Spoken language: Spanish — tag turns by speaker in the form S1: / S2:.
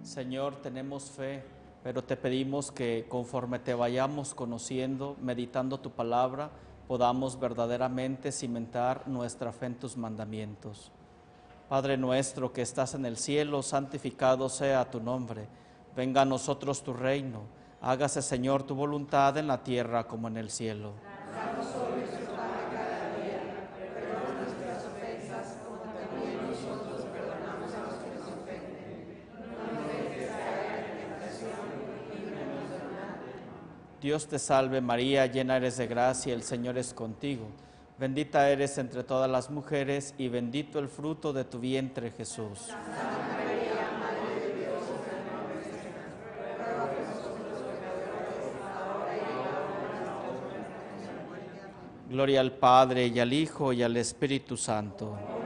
S1: Señor, tenemos fe, pero te pedimos que conforme te vayamos conociendo, meditando tu palabra, podamos verdaderamente cimentar nuestra fe en tus mandamientos. Padre nuestro que estás en el cielo, santificado sea tu nombre. Venga a nosotros tu reino. Hágase, Señor, tu voluntad en la tierra como en el cielo.
S2: Danos hoy nuestro pan de cada día, perdona nuestras ofensas, como también nosotros perdonamos a los que nos ofenden. No nos dejes caer en tentación y líbranos del mal.
S1: Dios te salve María, llena eres de gracia, el Señor es contigo. Bendita eres entre todas las mujeres y bendito el fruto de tu vientre, Jesús.
S2: Santa María, Madre de Dios, ruega por nosotros, ruega por nosotros pecadores, ahora y en la hora de nuestra muerte.
S1: Gloria al Padre, y al Hijo, y al Espíritu Santo.